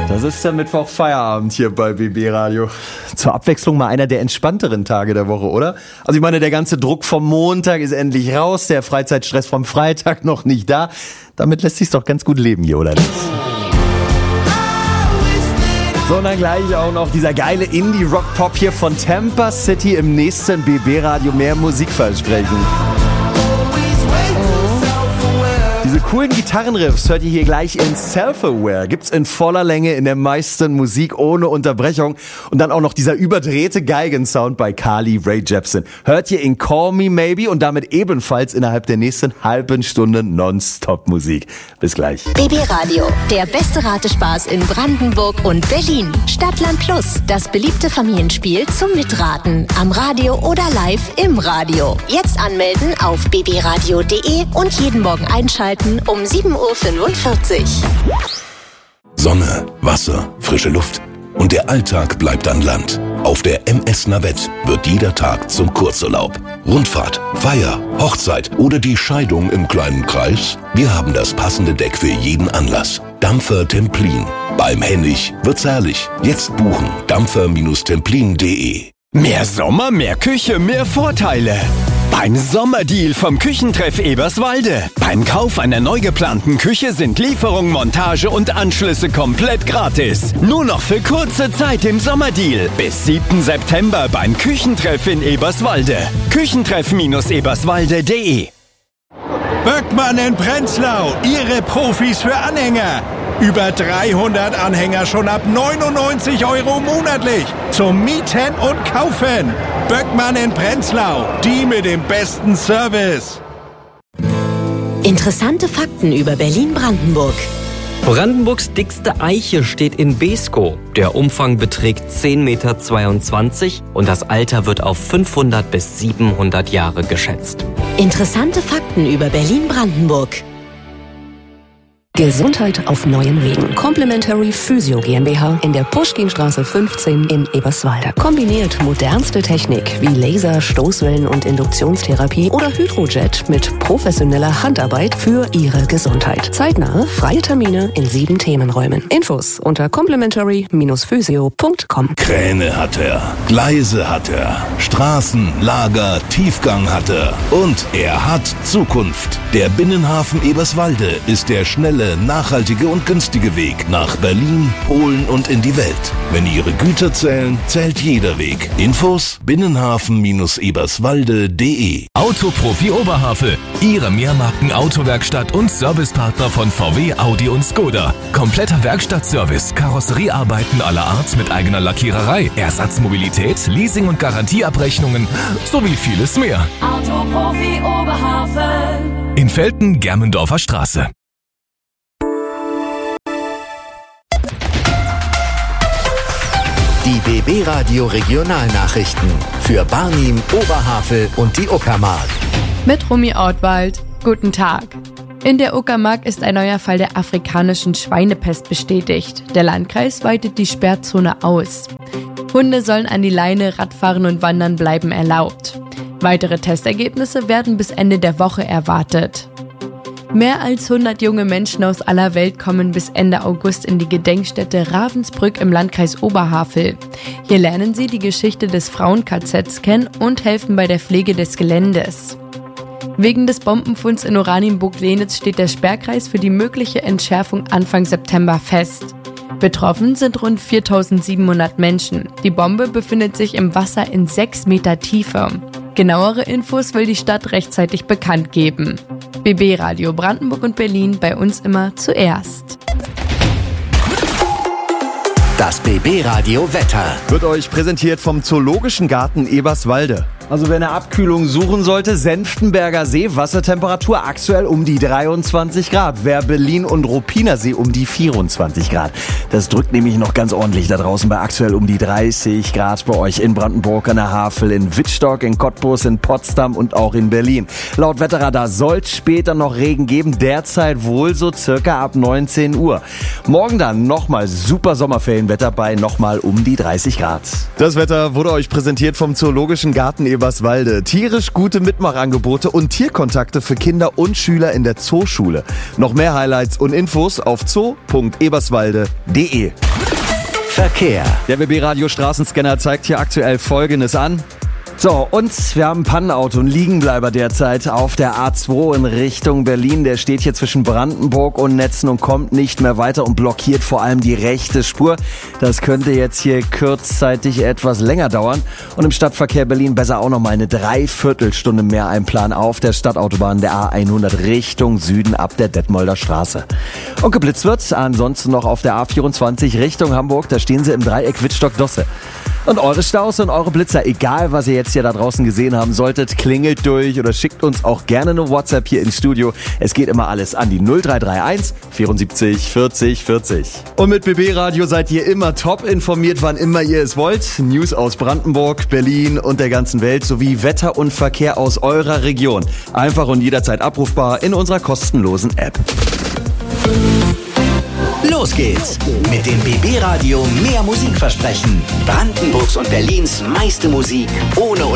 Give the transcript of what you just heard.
Das ist der Mittwoch Feierabend hier bei BB Radio. Zur Abwechslung mal einer der entspannteren Tage der Woche, oder? Also ich meine, der ganze Druck vom Montag ist endlich raus, der Freizeitstress vom Freitag noch nicht da. Damit lässt sich's doch ganz gut leben hier, oder nicht? Sondern gleich auch noch dieser geile Indie-Rock-Pop hier von Tampa City im nächsten BB Radio. Mehr Musik versprechen. Diese coolen Gitarrenriffs hört ihr hier gleich in Self-Aware. Gibt's in voller Länge in der meisten Musik ohne Unterbrechung. Und dann auch noch dieser überdrehte Geigensound bei Carly Rae Jepsen. Hört ihr in Call Me Maybe und damit ebenfalls innerhalb der nächsten halben Stunde Nonstop-Musik. Bis gleich. BB Radio, der beste Ratespaß in Brandenburg und Berlin. Stadtland Plus, das beliebte Familienspiel zum Mitraten. Am Radio oder live im Radio. Jetzt anmelden auf bbradio.de und jeden Morgen einschalten um 7.45 Uhr. Sonne, Wasser, frische Luft und der Alltag bleibt an Land. Auf der MS Navette wird jeder Tag zum Kurzurlaub. Rundfahrt, Feier, Hochzeit oder die Scheidung im kleinen Kreis? Wir haben das passende Deck für jeden Anlass. Dampfer Templin. Beim Hennig wird's herrlich. Jetzt buchen. dampfer-templin.de. Mehr Sommer, mehr Küche, mehr Vorteile. Beim Sommerdeal vom Küchentreff Eberswalde. Beim Kauf einer neu geplanten Küche sind Lieferung, Montage und Anschlüsse komplett gratis. Nur noch für kurze Zeit im Sommerdeal. Bis 7. September beim Küchentreff in Eberswalde. Küchentreff-eberswalde.de. Böckmann in Prenzlau, Ihre Profis für Anhänger. Über 300 Anhänger schon ab 99 € monatlich. Zum Mieten und Kaufen. Böckmann in Prenzlau, die mit dem besten Service. Interessante Fakten über Berlin-Brandenburg. Brandenburgs dickste Eiche steht in Beeskow. Der Umfang beträgt 10,22 Meter und das Alter wird auf 500 bis 700 Jahre geschätzt. Interessante Fakten über Berlin-Brandenburg. Gesundheit auf neuen Wegen. Complementary Physio GmbH in der Puschkinstraße 15 in Eberswalde. Kombiniert modernste Technik wie Laser, Stoßwellen und Induktionstherapie oder Hydrojet mit professioneller Handarbeit für Ihre Gesundheit. Zeitnahe, freie Termine in 7 Themenräumen. Infos unter complementary-physio.com. Kräne hat er, Gleise hat er, Straßen, Lager, Tiefgang hat er und er hat Zukunft. Der Binnenhafen Eberswalde ist der schnelle, nachhaltige und günstige Weg nach Berlin, Polen und in die Welt. Wenn Ihre Güter zählen, zählt jeder Weg. Infos binnenhafen-eberswalde.de. Autoprofi Oberhavel, Ihre Mehrmarken-Autowerkstatt und Servicepartner von VW, Audi und Skoda. Kompletter Werkstattservice, Karosseriearbeiten aller Art mit eigener Lackiererei, Ersatzmobilität, Leasing- und Garantieabrechnungen sowie vieles mehr. Autoprofi Oberhavel. In Velten, Germendorfer Straße. Die BB Radio Regionalnachrichten für Barnim, Oberhavel und die Uckermark. Mit Romy Ortwald. Guten Tag. In der Uckermark ist ein neuer Fall der afrikanischen Schweinepest bestätigt. Der Landkreis weitet die Sperrzone aus. Hunde sollen an die Leine, Radfahren und Wandern bleiben erlaubt. Weitere Testergebnisse werden bis Ende der Woche erwartet. Mehr als 100 junge Menschen aus aller Welt kommen bis Ende August in die Gedenkstätte Ravensbrück im Landkreis Oberhavel. Hier lernen sie die Geschichte des Frauen-KZs kennen und helfen bei der Pflege des Geländes. Wegen des Bombenfunds in Oranienburg-Lenitz steht der Sperrkreis für die mögliche Entschärfung Anfang September fest. Betroffen sind rund 4.700 Menschen. Die Bombe befindet sich im Wasser in 6 Meter Tiefe. Genauere Infos will die Stadt rechtzeitig bekannt geben. BB Radio Brandenburg und Berlin, bei uns immer zuerst. Das BB Radio Wetter wird euch präsentiert vom Zoologischen Garten Eberswalde. Also wer eine Abkühlung suchen sollte, Senftenberger See, Wassertemperatur aktuell um die 23 Grad. Werbelin und Ruppiner See um die 24 Grad. Das drückt nämlich noch ganz ordentlich da draußen bei aktuell um die 30 Grad bei euch in Brandenburg, an der Havel, in Wittstock, in Cottbus, in Potsdam und auch in Berlin. Laut Wetterradar soll es später noch Regen geben, derzeit wohl so circa ab 19 Uhr. Morgen dann nochmal super Sommerferienwetter bei nochmal um die 30 Grad. Das Wetter wurde euch präsentiert vom Zoologischen Garten Eberswalde. Tierisch gute Mitmachangebote und Tierkontakte für Kinder und Schüler in der Zooschule. Noch mehr Highlights und Infos auf zoo.eberswalde.de. Verkehr. Der BB Radio Straßenscanner zeigt hier aktuell Folgendes an. So, und wir haben ein Pannenauto, einen Liegenbleiber derzeit auf der A2 in Richtung Berlin. Der steht hier zwischen Brandenburg und Netzen und kommt nicht mehr weiter und blockiert vor allem die rechte Spur. Das könnte jetzt hier kurzzeitig etwas länger dauern. Und im Stadtverkehr Berlin besser auch noch mal eine Dreiviertelstunde mehr einplanen auf der Stadtautobahn der A100 Richtung Süden ab der Detmolder Straße. Und geblitzt wird ansonsten noch auf der A24 Richtung Hamburg. Da stehen sie im Dreieck Wittstock-Dosse. Und eure Staus und eure Blitzer, egal was ihr jetzt hier da draußen gesehen haben solltet, klingelt durch oder schickt uns auch gerne eine WhatsApp hier ins Studio. Es geht immer alles an die 0331 74 40 40. Und mit BB Radio seid ihr immer top informiert, wann immer ihr es wollt. News aus Brandenburg, Berlin und der ganzen Welt sowie Wetter und Verkehr aus eurer Region. Einfach und jederzeit abrufbar in unserer kostenlosen App. Los geht's mit dem BB Radio mehr Musikversprechen. Brandenburgs und Berlins meiste Musik ohne